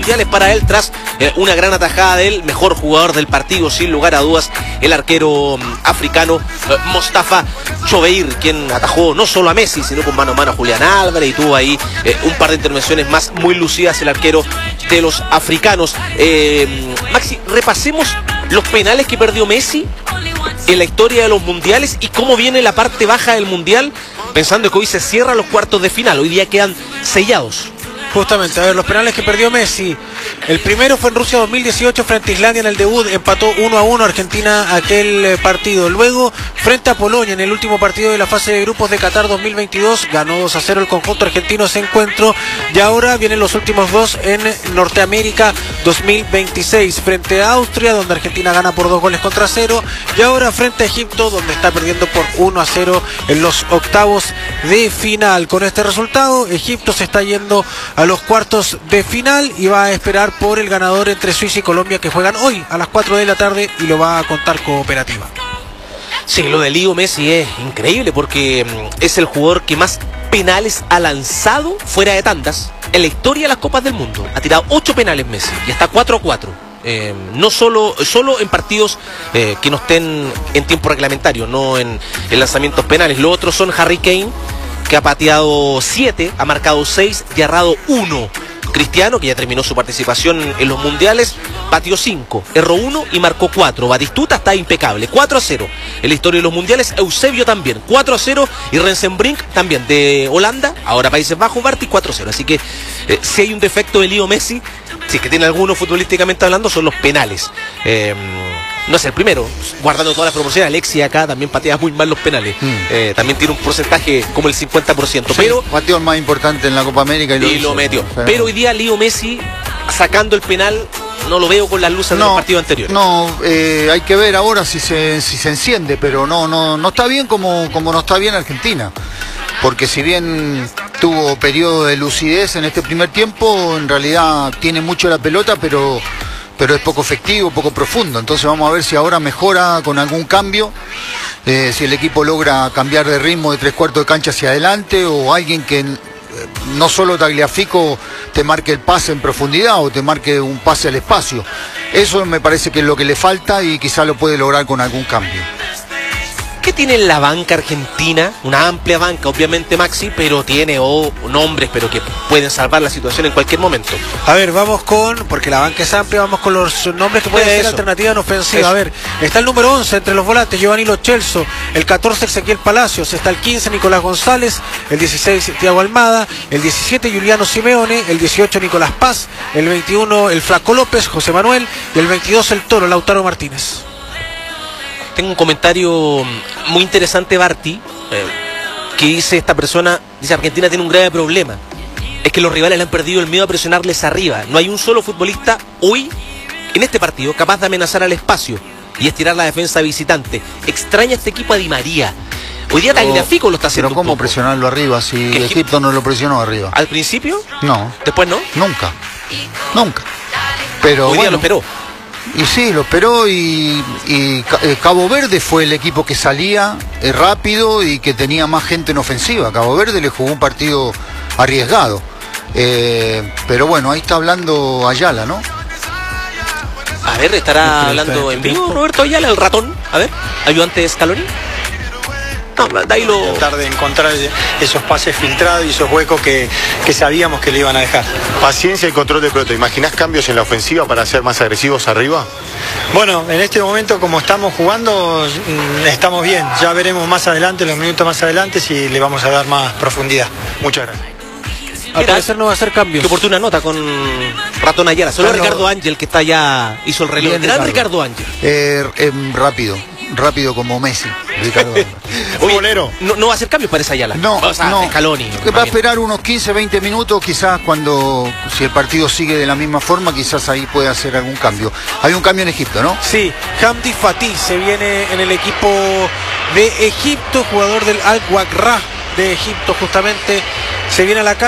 mundiales para él tras una gran atajada del mejor jugador del partido, sin lugar a dudas, el arquero africano Mostafa Chobeir, quien atajó no solo a Messi, sino con mano a mano a Julián Álvarez, y tuvo ahí un par de intervenciones más muy lucidas el arquero de los africanos. Maxi, repasemos los penales que perdió Messi en la historia de los mundiales y cómo viene la parte baja del mundial, pensando que hoy se cierran los cuartos de final, hoy día quedan sellados. Justamente, a ver, los penales que perdió Messi. El primero fue en Rusia 2018 frente a Islandia en el debut, empató 1-1 Argentina aquel partido. Luego, frente a Polonia en el último partido de la fase de grupos de Qatar 2022, ganó 2-0 el conjunto argentino ese encuentro. Y ahora vienen los últimos dos en Norteamérica 2026, frente a Austria, donde Argentina gana por 2-0. Y ahora frente a Egipto, donde está perdiendo por 1-0 en los octavos de final. Con este resultado, Egipto se está yendo a los cuartos de final y va a esperar por el ganador entre Suiza y Colombia, que juegan hoy a las 4 de la tarde y lo va a contar Cooperativa. Sí, lo de Leo Messi es increíble porque es el jugador que más penales ha lanzado fuera de tandas en la historia de las Copas del Mundo. Ha tirado 8 penales Messi y está 4-4. No solo en partidos que no estén en tiempo reglamentario, no en lanzamientos penales. Los otros son Harry Kane, que ha pateado 7, ha marcado 6 y ha errado 1. Cristiano, que ya terminó su participación en los mundiales, pateó 5, erró 1 y marcó 4. Batistuta está impecable, 4-0 en la historia de los mundiales. Eusebio también, 4-0. Y Rensenbrink también, de Holanda, ahora Países Bajos, Barty, 4-0. Así que si hay un defecto de Leo Messi, si es que tiene alguno futbolísticamente hablando, son los penales. No es el primero, guardando todas las proporciones. Alexis acá también patea muy mal los penales. También tiene un porcentaje como el 50%. Sí, pero pateó el más importante en la Copa América y lo metió. Pero hoy día Leo Messi, sacando el penal, no lo veo con las luces de los partidos anteriores. No, hay que ver ahora si se enciende, pero no está bien como no está bien Argentina. Porque si bien tuvo periodo de lucidez en este primer tiempo, en realidad tiene mucho la pelota, pero es poco efectivo, poco profundo. Entonces vamos a ver si ahora mejora con algún cambio, si el equipo logra cambiar de ritmo de 3/4 de cancha hacia adelante, o alguien que no solo Tagliafico te marque el pase en profundidad o te marque un pase al espacio. Eso me parece que es lo que le falta y quizá lo puede lograr con algún cambio. ¿Qué tiene en la banca argentina? Una amplia banca, obviamente, Maxi, pero tiene nombres, pero que pueden salvar la situación en cualquier momento. A ver, vamos porque la banca es amplia, vamos con los nombres que pueden ser alternativa en ofensiva. A ver, está el número 11 entre los volantes, Giovanni Lo Celso, el 14 Ezequiel Palacios, está el 15 Nicolás González, el 16 Thiago Almada, el 17 Giuliano Simeone, el 18 Nicolás Paz, el 21 el Flaco López, José Manuel, y el 22 el Toro, Lautaro Martínez. Tengo un comentario muy interesante, Barty, que dice esta persona, dice: Argentina tiene un grave problema, es que los rivales le han perdido el miedo a presionarles arriba. No hay un solo futbolista hoy en este partido capaz de amenazar al espacio y estirar la defensa visitante. Extraña este equipo a Di María. Hoy día Tagliafico lo está haciendo. Pero ¿cómo presionarlo arriba si Egipto no lo presionó arriba? ¿Al principio? No. ¿Después no? Nunca. Pero hoy día lo esperó. Y sí, lo esperó y Cabo Verde fue el equipo que salía rápido y que tenía más gente en ofensiva. Cabo Verde le jugó un partido arriesgado. Pero bueno, ahí está hablando Ayala, ¿no? A ver, estará hablando en vivo Roberto Ayala, el ratón. A ver, ayudante de Scaloni. No, de ahí tratar de encontrar esos pases filtrados y esos huecos que sabíamos que le iban a dejar. Paciencia y control de pelota. ¿Imaginás cambios en la ofensiva para ser más agresivos arriba? Bueno, en este momento, como estamos jugando, estamos bien. Ya veremos más adelante, los minutos más adelante, si le vamos a dar más profundidad. Muchas gracias. Al parecer no va a hacer cambios. Qué oportuna nota con Ratón Ayala. Solo Ricardo Ángel, que está ya, hizo el reloj. Gran Ricardo Ángel. Rápido como Messi, Ricardo. Oye, no va a hacer cambios para esa Ayala. No. Scaloni. Va a esperar unos 15-20 minutos, quizás si el partido sigue de la misma forma, quizás ahí puede hacer algún cambio. Hay un cambio en Egipto, ¿no? Sí, Hamdi Fatih se viene en el equipo de Egipto, jugador del Al-Waqra de Egipto, justamente se viene a la cancha.